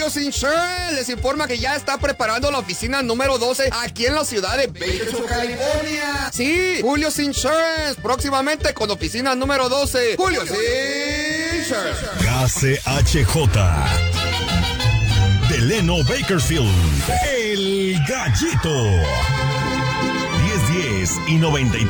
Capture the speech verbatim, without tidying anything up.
Julio's Insurance les informa que ya está preparando la oficina número doce aquí en la ciudad de Bakersfield, California. Sí, Julio's Insurance, próximamente con oficina número doce. Julio's Insurance. K C H J. Delano Bakersfield, el Gallito. diez diez y noventa y tres.